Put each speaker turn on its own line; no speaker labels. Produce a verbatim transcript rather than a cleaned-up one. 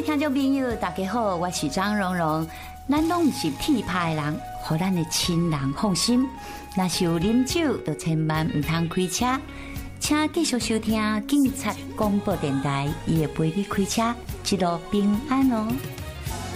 位听众朋友，大家好，我是张蓉蓉。咱拢毋是铁牌的人，互咱的亲人放心。若是有啉酒，就千万唔通开车。请继续收听警察广播电台，伊会陪你开车，一路平安哦。